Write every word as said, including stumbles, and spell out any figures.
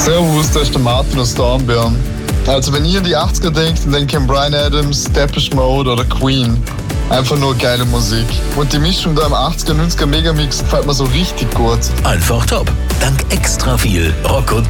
Servus, das ist der Martin aus Dornbirn. Also wenn ihr in die achtziger denkt, dann denkt ihr an Bryan Adams, Depeche Mode oder Queen. Einfach nur geile Musik. Und die Mischung da im achtziger, neunziger Megamix gefällt mir so richtig gut. Einfach top. Dank extra viel Rock und